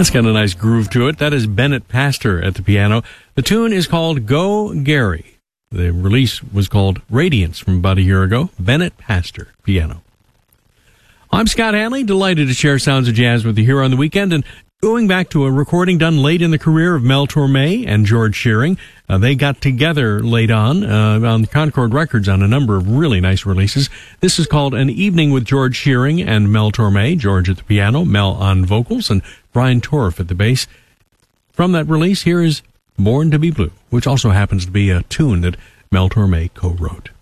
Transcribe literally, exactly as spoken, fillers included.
That's got a nice groove to it. That is Bennett Pastor at the piano. The tune is called Go Gary. The release was called Radiance from about a year ago. Bennett Pastor, piano. I'm Scott Hanley, delighted to share sounds of jazz with you here on the weekend, and going back to a recording done late in the career of Mel Torme and George Shearing. Uh, they got together late on, uh, on Concord Records on a number of really nice releases. This is called An Evening with George Shearing and Mel Torme, George at the piano, Mel on vocals, and Brian Torff at the bass. From that release, here is Born to be Blue, which also happens to be a tune that Mel Torme co-wrote.